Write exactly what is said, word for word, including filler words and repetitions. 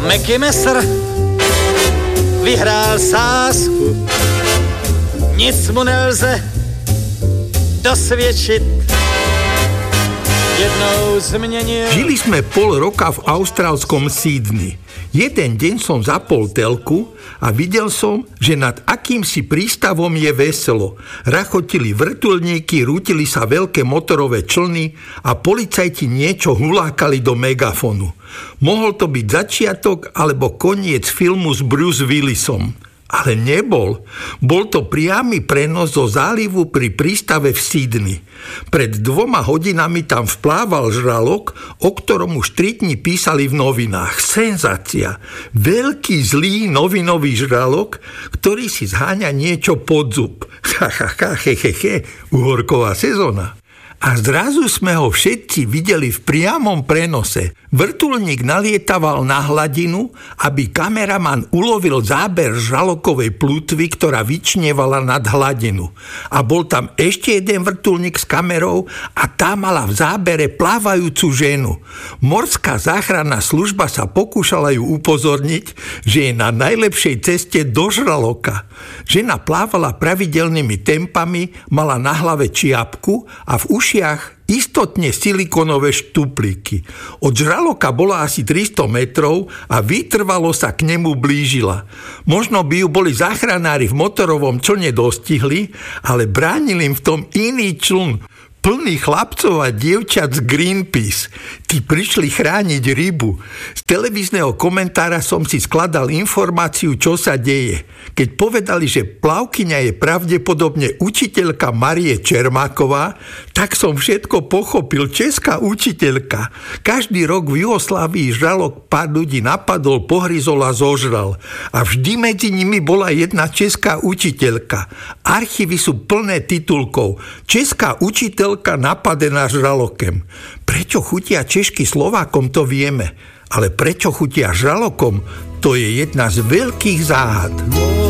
Meky Messer vyhrál sázku, nic mu nelze dosvědčit. Jednou změnil... Žili sme pol roka v austrálskom Sydney. Jeden deň som zapol telku a videl som, že nad akýmsi prístavom je veselo. Rachotili vrtuľníky, rútili sa veľké motorové člny a policajti niečo hulákali do megafonu. Mohol to byť začiatok alebo koniec filmu s Bruce Willisom. Ale nebol. Bol to priamy prenos zo zálivu pri prístave v Sydney. Pred dvoma hodinami tam vplával žralok, o ktorom už tri dni písali v novinách. Senzácia. Veľký zlý novinový žralok, ktorý si zháňa niečo pod zub. Ha, ha, ha, he, he, he. Uhorková sezóna. A zrazu sme ho všetci videli v priamom prenose. Vrtuľník nalietaval na hladinu, aby kameraman ulovil záber žralokovej plutvy, ktorá vyčnievala nad hladinu. A bol tam ešte jeden vrtuľník s kamerou a tá mala v zábere plávajúcu ženu. Morská záchranná služba sa pokúšala ju upozorniť, že je na najlepšej ceste do žraloka. Žena plávala pravidelnými tempami, mala na hlave čiapku a v ušiach istotne silikonové štuplíky. Od žraloka bola asi tristo metrov a vytrvalo sa k nemu blížila. Možno by ju boli záchranári v motorovom člne dostihli, ale bránil im v tom iný čln, plný chlapcov a dievčat z Greenpeace. Tí prišli chrániť rybu. Z televízneho komentára som si skladal informáciu, čo sa deje. Keď povedali, že plavkyňa je pravdepodobne učiteľka Marie Čermáková, tak som všetko pochopil. Česká učiteľka. Každý rok v Juhoslávii žralok pár ľudí napadol, pohryzol a zožral. A vždy medzi nimi bola jedna česká učiteľka. Archívy sú plné titulkov. Česká učiteľka napadená žralokem. Prečo chutia Češky Slovákom, to vieme. Ale prečo chutia žralokom, to je jedna z veľkých záhad.